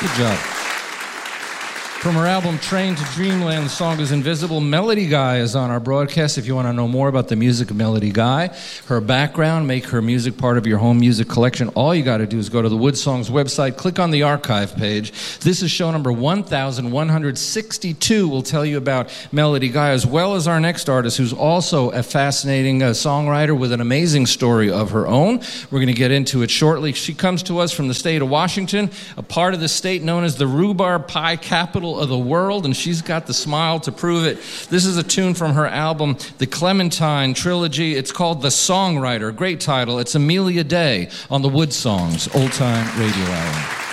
Good job. From her album Train to Dreamland, the song is Invisible. Melody Guy is on our broadcast. If you want to know more about the music of Melody Guy, her background, make her music part of your home music collection, all you got to do is go to the Wood Songs website, click on the archive page. This is show number 1162. We'll tell you about Melody Guy, as well as our next artist, who's also a fascinating songwriter with an amazing story of her own. We're going to get into it shortly. She comes to us from the state of Washington, a part of the state known as the rhubarb pie capital of the world, and she's got the smile to prove it. This is a tune from her album, The Clementine Trilogy. It's called The Songwriter. Great title. It's Amelia Day on the Wood Songs Old Time Radio Hour.